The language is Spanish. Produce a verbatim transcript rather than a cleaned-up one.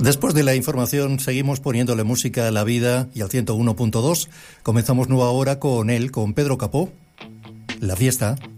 Después de la información seguimos poniéndole música a la vida y al ciento uno punto dos. Comenzamos nueva hora con él, con Pedro Capó. La fiesta.